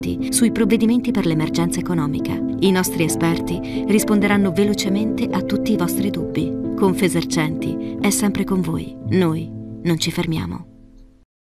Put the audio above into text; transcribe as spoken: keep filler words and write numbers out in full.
sui provvedimenti per l'emergenza economica. I nostri esperti risponderanno velocemente a tutti i vostri dubbi. Confesercenti è sempre con voi. Noi non ci fermiamo.